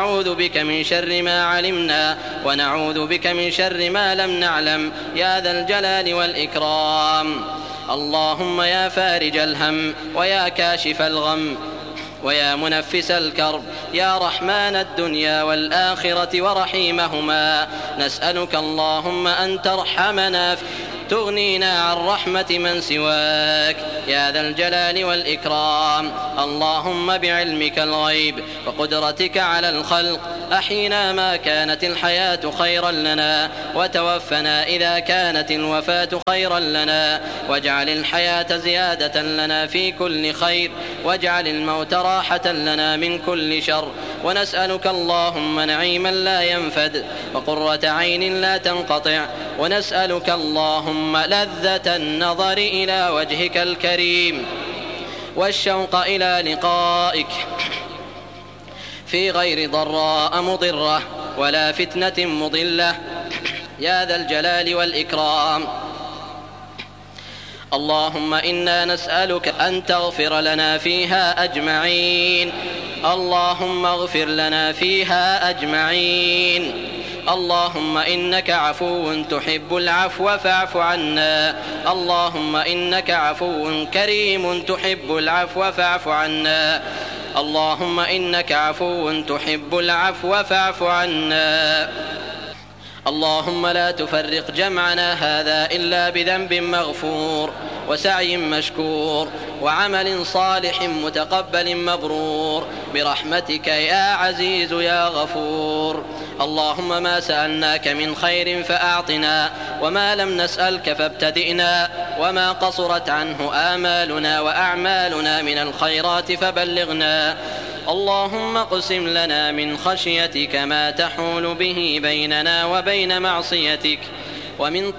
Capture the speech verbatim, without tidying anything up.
نعوذ بك من شر ما علمنا ونعوذ بك من شر ما لم نعلم يا ذا الجلال والإكرام. اللهم يا فارج الهم ويا كاشف الغم ويا منفس الكرب يا رحمن الدنيا والآخرة ورحيمهما، نسألك اللهم أن ترحمنا تغنينا عن رحمة من سواك يا ذا الجلال والإكرام. اللهم بعلمك الغيب وقدرتك على الخلق أحينا ما كانت الحياة خيرا لنا وتوفنا إذا كانت الوفاة خيرا لنا، واجعل الحياة زيادة لنا في كل خير واجعل الموت راحة لنا من كل شر. ونسألك اللهم نعيما لا ينفد وقرة عين لا تنقطع، ونسألك اللهم لذة النظر إلى وجهك الكريم والشوق إلى لقائك في غير ضراء مضرة ولا فتنة مضلة يا ذا الجلال والإكرام. اللهم إنا نسألك أن تغفر لنا فيها أجمعين، اللهم اغفر لنا فيها أجمعين. اللهم إنك عفو تحب العفو فاعف عنا، اللهم إنك عفو كريم تحب العفو فاعف عنا، اللهم إنك عفو تحب العفو فاعف عنا. اللهم لا تفرق جمعنا هذا إلا بذنب مغفور وسعي مشكور وعمل صالح متقبل مبرور برحمتك يا عزيز يا غفور. اللهم ما سألناك من خير فأعطنا، وما لم نسألك فابتدئنا، وما قصرت عنه آمالنا وأعمالنا من الخيرات فبلغنا. اللهم اقسم لنا من خشيتك ما تحول به بيننا وبين معصيتك، ومن